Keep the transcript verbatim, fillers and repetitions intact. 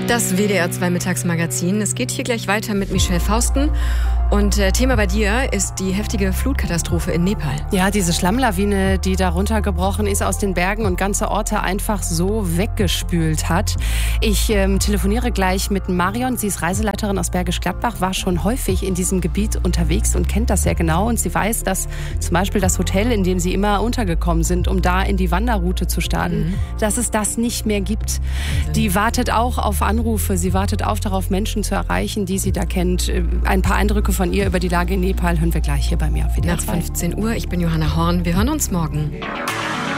Das W D R zwei Mittagsmagazin. Es geht hier gleich weiter mit Michelle Fausten. Und äh, Thema bei dir ist die heftige Flutkatastrophe in Nepal. Ja, diese Schlammlawine, die da runtergebrochen ist aus den Bergen und ganze Orte einfach so weggespült hat. Ich ähm, telefoniere gleich mit Marion. Sie ist Reiseleiterin aus Bergisch Gladbach, war schon häufig in diesem Gebiet unterwegs und kennt das sehr genau. Und sie weiß, dass zum Beispiel das Hotel, in dem sie immer untergekommen sind, um da in die Wanderroute zu starten, mhm. dass es das nicht mehr gibt. Mhm. Die wartet auch auf Anrufe. Sie wartet auch darauf, Menschen zu erreichen, die sie da kennt. Ein paar Eindrücke von ihr über die Lage in Nepal hören wir gleich hier bei mir auf W D R zwei. Nach fünfzehn Uhr. Ich bin Johanna Horn. Wir hören uns morgen.